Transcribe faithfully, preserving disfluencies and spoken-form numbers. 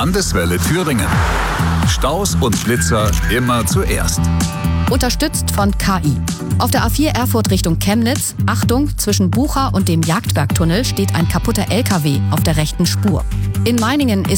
Landeswelle Thüringen. Staus und Blitzer immer zuerst. Unterstützt von K I. Auf der A vier Erfurt Richtung Chemnitz, Achtung, zwischen Bucha und dem Jagdbergtunnel steht ein kaputter L K W auf der rechten Spur. In Meiningen ist